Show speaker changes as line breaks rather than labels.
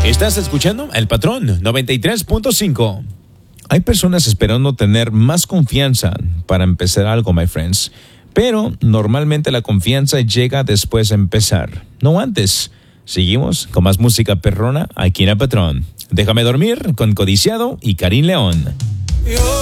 Estás escuchando El Patrón 93.5. Hay personas esperando tener más confianza para empezar algo, my friends. Pero normalmente la confianza llega después de empezar, no antes. Seguimos con más música perrona aquí en El Patrón. Déjame dormir con Codiciado y Karim León.